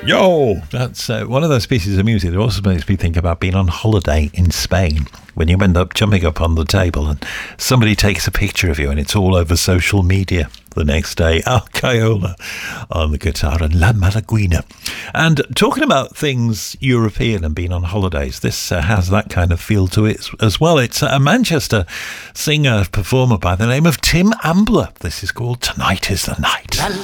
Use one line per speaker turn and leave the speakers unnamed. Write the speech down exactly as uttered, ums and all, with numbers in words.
Yo, that's uh, one of those pieces of music that also makes me think about being on holiday in Spain, when you end up jumping up on the table and somebody takes a picture of you and it's all over social media the next day. Al Caiola on the guitar and La Malaguena. And talking about things European and being on holidays, this uh, has that kind of feel to it as well. It's a Manchester singer-performer by the name of Tim Ambler. This is called Tonight is the Night.